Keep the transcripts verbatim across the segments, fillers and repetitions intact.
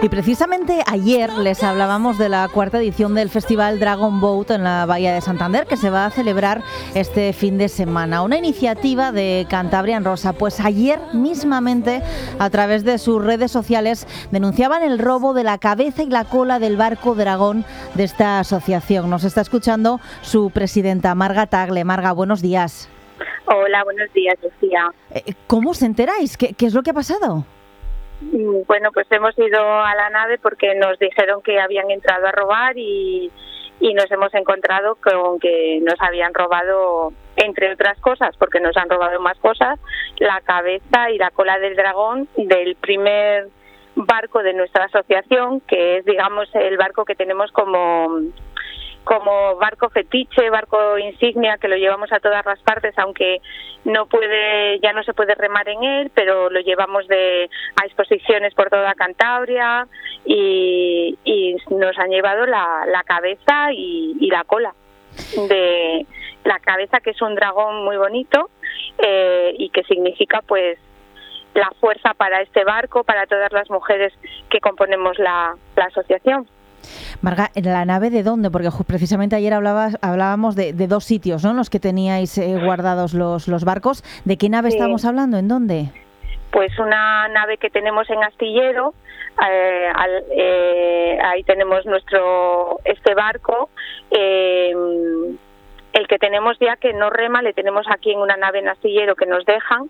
Y precisamente ayer les hablábamos de la cuarta edición del Festival Dragon Boat en la Bahía de Santander, que se va a celebrar este fin de semana. Una iniciativa de Cantabria en Rosa. Pues ayer mismamente, a través de sus redes sociales, denunciaban el robo de la cabeza y la cola del barco Dragón de esta asociación. Nos está escuchando su presidenta, Marga Tagle. Marga, buenos días. Hola, buenos días, Lucía. ¿Cómo os enteráis? ¿Qué, qué es lo que ha pasado? Bueno, pues hemos ido a la nave porque nos dijeron que habían entrado a robar y, y nos hemos encontrado con que nos habían robado, entre otras cosas, porque nos han robado más cosas, la cabeza y la cola del dragón del primer barco de nuestra asociación, que es, digamos, el barco que tenemos como... como barco fetiche, barco insignia, que lo llevamos a todas las partes, aunque no puede, ya no se puede remar en él, pero lo llevamos de a exposiciones por toda Cantabria y, y nos han llevado la, la cabeza y, y la cola de la cabeza, que es un dragón muy bonito eh, y que significa pues la fuerza para este barco, para todas las mujeres que componemos la, la asociación. Marga, ¿en la nave de dónde? Porque precisamente ayer hablabas, hablábamos de, de dos sitios, ¿no?, en los que teníais eh, guardados los, los barcos. ¿De qué nave sí. estamos hablando? ¿En dónde? Pues una nave que tenemos en Astillero, eh, al, eh, ahí tenemos nuestro este barco, eh, el que tenemos ya que no rema, le tenemos aquí en una nave en Astillero que nos dejan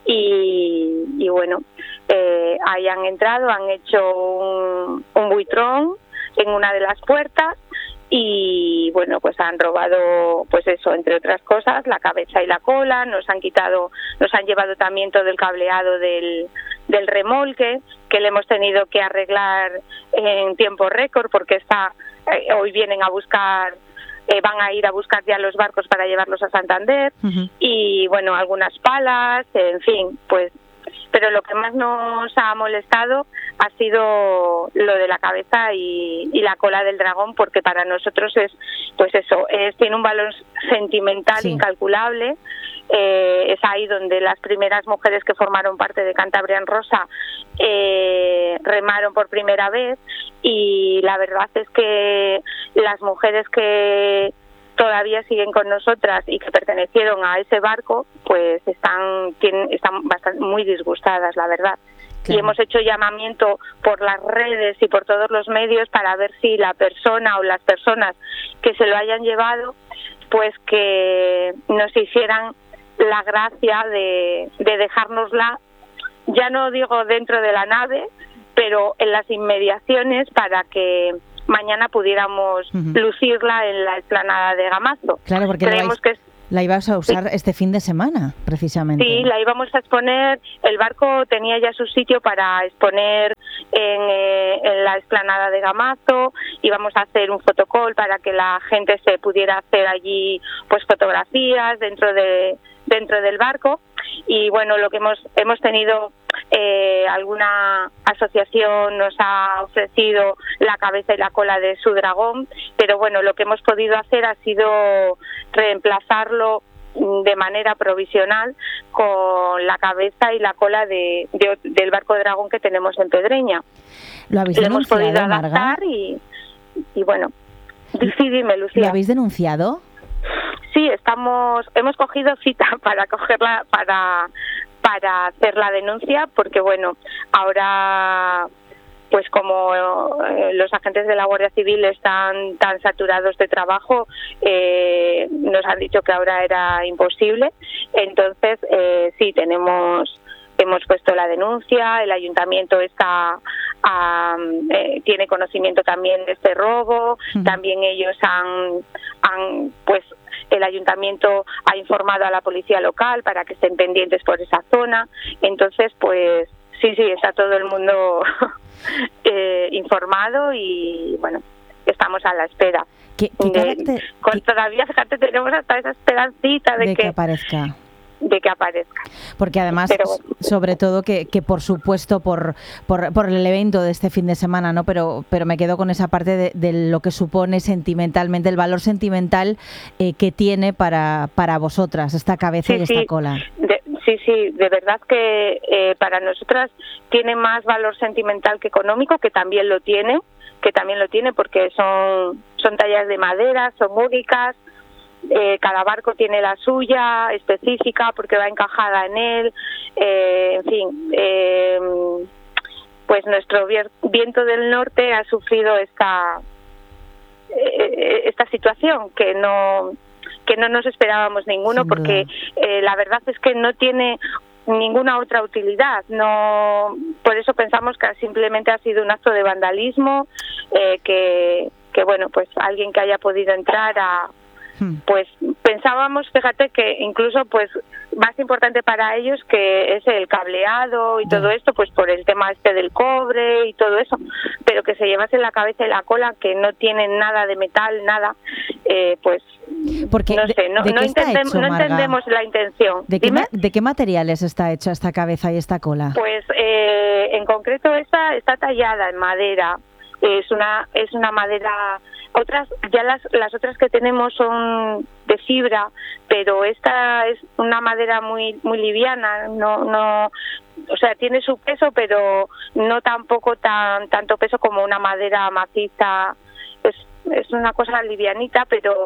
y, y bueno, eh, ahí han entrado, han hecho un, un buitrón en una de las puertas y bueno, pues han robado, pues eso, entre otras cosas, la cabeza y la cola. Nos han quitado, nos han llevado también todo el cableado del, del remolque, que le hemos tenido que arreglar en tiempo récord porque está eh, hoy vienen a buscar, eh, van a ir a buscar ya los barcos para llevarlos a Santander. Uh-huh. Y bueno, algunas palas, en fin, pues. Pero lo que más nos ha molestado ha sido lo de la cabeza y, y la cola del dragón, porque para nosotros es, pues eso, es, tiene un valor sentimental sí. incalculable. Eh, es ahí donde las primeras mujeres que formaron parte de Cantabria en Rosa eh, remaron por primera vez, y la verdad es que las mujeres que todavía siguen con nosotras y que pertenecieron a ese barco, pues están tienen, están bastante muy disgustadas, la verdad. Claro. Y hemos hecho llamamiento por las redes y por todos los medios para ver si la persona o las personas que se lo hayan llevado, pues que nos hicieran la gracia de, de dejárnosla, ya no digo dentro de la nave, pero en las inmediaciones, para que mañana pudiéramos uh-huh. lucirla en la explanada de Gamazo. Claro, porque creemos la, que es, la ibas a usar sí. este fin de semana, precisamente. Sí, la íbamos a exponer. El barco tenía ya su sitio para exponer en, eh, en la explanada de Gamazo. Íbamos a hacer un fotocall para que la gente se pudiera hacer allí pues fotografías dentro de dentro del barco. Y bueno, lo que hemos hemos tenido, eh, alguna asociación nos ha ofrecido la cabeza y la cola de su dragón, pero bueno, lo que hemos podido hacer ha sido reemplazarlo de manera provisional con la cabeza y la cola de, de del barco dragón que tenemos en Pedreña. ¿Lo habéis Lo hemos podido Marga? adaptar y, y bueno, sí, dime, Lucía. ¿Lo habéis denunciado? Sí, estamos, hemos cogido cita para cogerla, para, para hacer la denuncia, porque bueno, ahora pues como eh, los agentes de la Guardia Civil están tan saturados de trabajo, eh, nos han dicho que ahora era imposible. Entonces, eh, sí, tenemos hemos puesto la denuncia, el ayuntamiento está um, eh, tiene conocimiento también de este robo, uh-huh. también ellos han, han pues el ayuntamiento ha informado a la policía local para que estén pendientes por esa zona. Entonces, pues sí, sí, está todo el mundo eh, informado y bueno, estamos a la espera. ¿Qué, qué de, carácter, con, qué, todavía, fíjate, tenemos hasta esa esperancita de, de que, que aparezca. de que aparezca. Porque además, pero, bueno, sobre todo que, que por supuesto por, por por el evento de este fin de semana, ¿no? Pero pero me quedo con esa parte de, de lo que supone sentimentalmente, el valor sentimental eh, que tiene para para vosotras esta cabeza sí, y esta sí, cola. De, sí, sí, de verdad que eh, para nosotras tiene más valor sentimental que económico, que también lo tiene, que también lo tiene porque son, son tallas de madera, son únicas, eh, cada barco tiene la suya específica porque va encajada en él, eh, en fin, eh, pues nuestro viento del norte ha sufrido esta, eh, esta situación que no... que no nos esperábamos ninguno, porque eh, la verdad es que no tiene ninguna otra utilidad. No, por eso pensamos que simplemente ha sido un acto de vandalismo, eh, que, que bueno, pues alguien que haya podido entrar a, pues pensábamos, fíjate, que incluso pues más importante para ellos que es el cableado y todo esto, pues por el tema este del cobre y todo eso, pero que se llevase la cabeza y la cola, que no tienen nada de metal, nada, eh, pues Porque no sé, no, ¿de, de no, qué está entendem- hecho, no Marga? entendemos la intención. ¿De qué, Dime. ma- ¿De qué materiales está hecha esta cabeza y esta cola? Pues eh, en concreto esta está tallada en madera, es una es una madera. Otras, ya las, las otras que tenemos son de fibra, pero esta es una madera muy muy liviana, no no, o sea, tiene su peso, pero no tampoco tan tanto peso como una madera maciza. Es es una cosa livianita, pero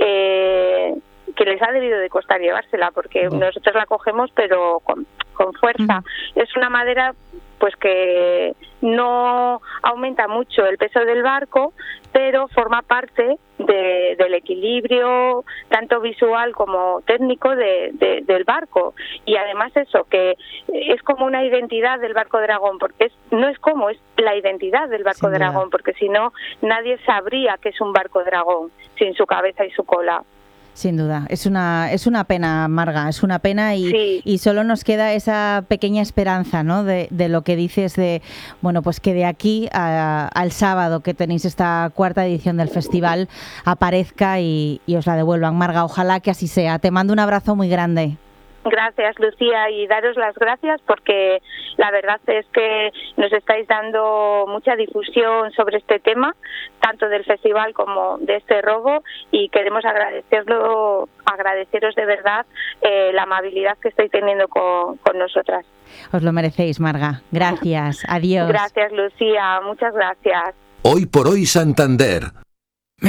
eh, que les ha debido de costar llevársela, porque Oh. nosotros la cogemos, pero con, con fuerza. Mm. Es una madera pues que no aumenta mucho el peso del barco, pero forma parte de, del equilibrio tanto visual como técnico de, de, del barco. Y además eso, que es como una identidad del barco dragón, porque es, no es como, es la identidad del barco Sin duda. dragón, porque si no nadie sabría que es un barco dragón sin su cabeza y su cola. Sin duda, es una es una pena, Marga, es una pena y, Sí. y solo nos queda esa pequeña esperanza, ¿no? De, de lo que dices de, bueno, pues que de aquí a- al sábado que tenéis esta cuarta edición del festival aparezca y, y os la devuelvan. Marga, ojalá que así sea. Te mando un abrazo muy grande. Gracias, Lucía, y daros las gracias porque la verdad es que nos estáis dando mucha difusión sobre este tema, tanto del festival como de este robo, y queremos agradecerlo, agradeceros de verdad eh, la amabilidad que estáis teniendo con, con nosotras. Os lo merecéis, Marga. Gracias. Adiós. Gracias, Lucía, muchas gracias. Hoy por hoy Santander,